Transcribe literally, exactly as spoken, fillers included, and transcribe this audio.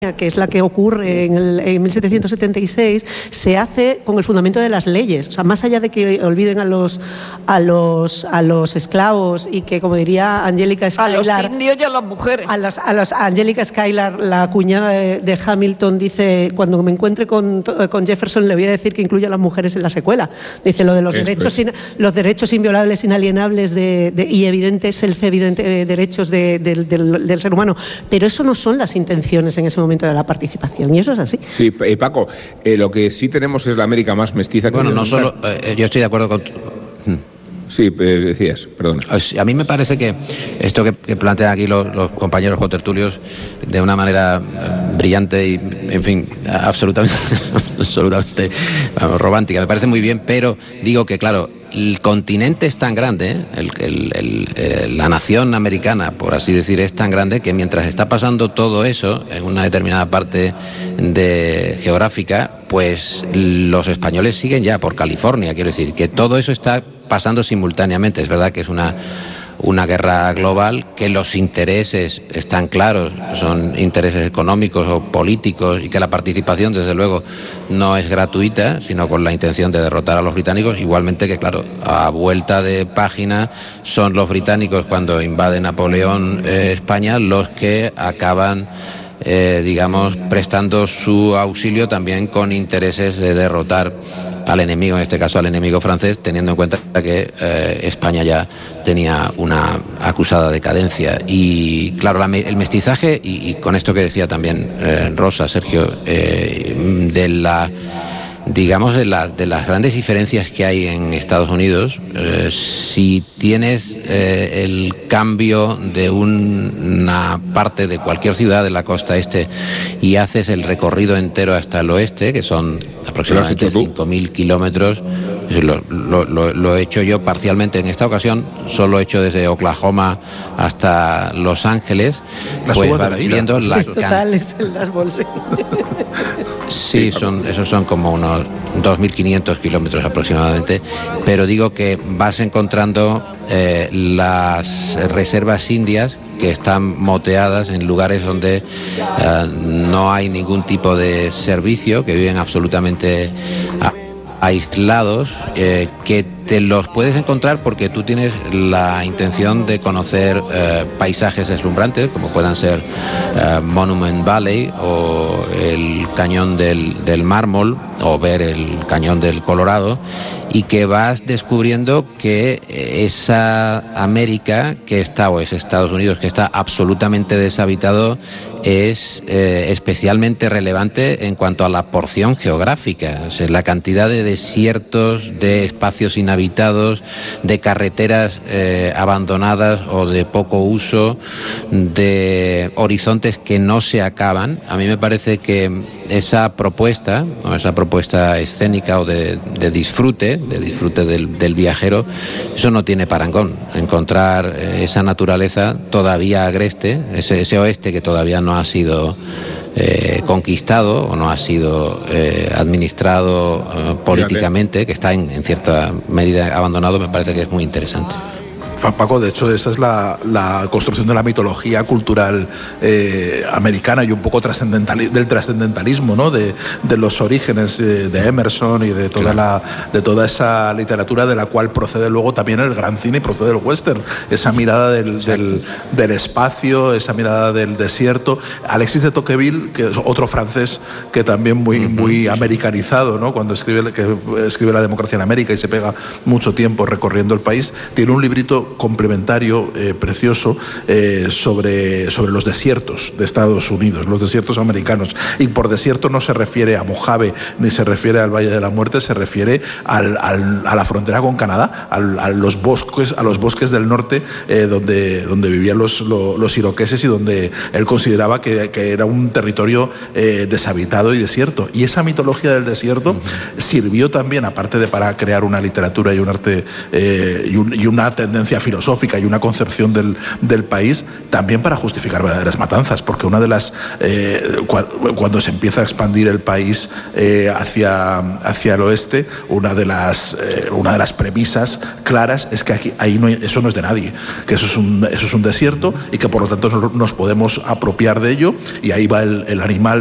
que es la que ocurre en, el, en mil setecientos setenta y seis, se hace con el fundamento de las leyes. O sea, más allá de que olviden a los a los a los esclavos y que, como diría Angélica Schuyler, a los indios y a las mujeres. A los a los Angélica Schuyler, la cuñada de, de Hamilton, dice: cuando me encuentre con, con Jefferson le voy a decir que incluya a las mujeres en la secuela. Dice lo de los Esto derechos in, los derechos inviolables, inalienables de, de, y evidentes, self-evidentes derechos de, de, del, del ser humano. Pero eso no son las intenciones en ese momento de la participación, y eso es así. Sí, eh, Paco, eh, lo que sí tenemos es la América más mestiza que... Bueno, no solo... Eh, yo estoy de acuerdo con... Sí, eh, decías, perdona. A mí me parece que esto que, que plantean aquí los, los compañeros contertulios de una manera eh, brillante y, en fin, absolutamente, absolutamente vamos, romántica, me parece muy bien, pero digo que, claro, el continente es tan grande, ¿eh? el, el, el, el, la nación americana, por así decir, es tan grande que mientras está pasando todo eso en una determinada parte de geográfica, pues los españoles siguen ya por California. Quiero decir que todo eso está pasando simultáneamente. Es verdad que es una una guerra global, que los intereses están claros, son intereses económicos o políticos, y que la participación, desde luego, no es gratuita, sino con la intención de derrotar a los británicos. Igualmente que, claro, a vuelta de página son los británicos, cuando invade Napoleón eh, España, los que acaban eh, digamos, prestando su auxilio también con intereses de derrotar al enemigo, en este caso al enemigo francés, teniendo en cuenta que eh, España ya tenía una acusada decadencia. Y claro, la, el mestizaje, y, y con esto que decía también eh, Rosa, Sergio, eh, de la... digamos, de, la, de las grandes diferencias que hay en Estados Unidos, eh, si tienes eh, el cambio de un, una parte de cualquier ciudad de la costa este y haces el recorrido entero hasta el oeste, que son aproximadamente cinco mil kilómetros, lo, lo, lo, lo he hecho yo parcialmente en esta ocasión, solo he hecho desde Oklahoma hasta Los Ángeles, las pues va la viendo la totales en las bolsas. Sí, son, esos son como unos dos mil quinientos kilómetros aproximadamente, pero digo que vas encontrando eh, las reservas indias que están moteadas en lugares donde eh, no hay ningún tipo de servicio, que viven absolutamente a, aislados, eh, que te los puedes encontrar porque tú tienes la intención de conocer eh, paisajes deslumbrantes, como puedan ser eh, Monument Valley o el Cañón del, del Mármol, o ver el Cañón del Colorado, y que vas descubriendo que esa América que está, o es Estados Unidos, que está absolutamente deshabitado, es eh, especialmente relevante en cuanto a la porción geográfica. O sea, la cantidad de desiertos, de espacios inhabitados, de carreteras eh, abandonadas o de poco uso, de horizontes que no se acaban. A mí me parece que esa propuesta, o esa propuesta escénica o de, de disfrute, de disfrute del, del viajero, eso no tiene parangón. Encontrar esa naturaleza todavía agreste, ese, ese oeste que todavía no ha sido eh, conquistado o no ha sido eh, administrado eh, políticamente, que está en, en cierta medida abandonado, me parece que es muy interesante. Paco, de hecho, esa es la, la construcción de la mitología cultural eh, americana y un poco trascendental, del trascendentalismo, ¿no? De, de los orígenes de, de Emerson y de toda, claro. la, de toda esa literatura de la cual procede luego también el gran cine y procede el western. Esa mirada del, del, del espacio, esa mirada del desierto. Alexis de Tocqueville, que es otro francés que también muy, uh-huh. muy americanizado, ¿no? Cuando escribe, que escribe La democracia en América y se pega mucho tiempo recorriendo el país, tiene un librito complementario eh, precioso eh, sobre, sobre los desiertos de Estados Unidos, los desiertos americanos. Y por desierto no se refiere a Mojave ni se refiere al Valle de la Muerte, se refiere al, al, a la frontera con Canadá, al, a los bosques, a los bosques del norte eh, donde, donde vivían los, los, los iroqueses y donde él consideraba que, que era un territorio eh, deshabitado y desierto. Y esa mitología del desierto uh-huh. sirvió también, aparte de para crear una literatura y un arte eh, y, un, y una tendencia filosófica y una concepción del, del país también para justificar verdaderas matanzas, porque una de las eh, cu- cuando se empieza a expandir el país eh, hacia, hacia el oeste, una de las eh, una de las premisas claras es que aquí, ahí no hay, eso no es de nadie, que eso es un eso es un desierto y que por lo tanto nos podemos apropiar de ello, y ahí va el, el animal